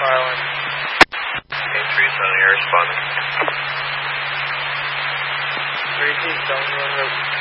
Island. Okay, 370, you're responding. 3G, 71 Road.